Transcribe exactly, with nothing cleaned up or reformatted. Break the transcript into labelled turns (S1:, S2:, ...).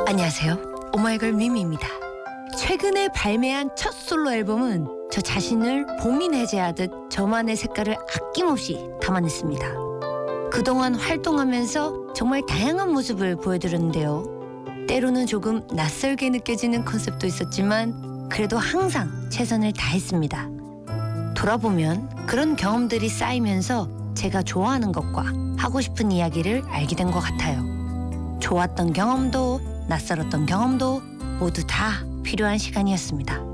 S1: 안녕하세요. 오마이걸 미미입니다. 최근에 발매한 첫 솔로 앨범은 저 자신을 봉인해제하듯 저만의 색깔을 아낌없이 담아냈습니다. 그동안 활동하면서 정말 다양한 모습을 보여드렸는데요. 때로는 조금 낯설게 느껴지는 컨셉도 있었지만 그래도 항상 최선을 다했습니다. 돌아보면 그런 경험들이 쌓이면서 제가 좋아하는 것과 하고 싶은 이야기를 알게 된 것 같아요. 좋았던 경험도 낯설었던 경험도 모두 다 필요한 시간이었습니다.